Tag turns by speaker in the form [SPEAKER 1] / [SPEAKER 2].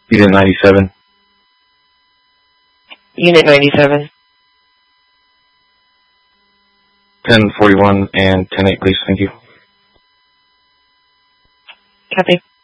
[SPEAKER 1] Unit 97.
[SPEAKER 2] Unit 97.
[SPEAKER 1] 1041 and 10-8, please. Thank you.
[SPEAKER 2] Copy.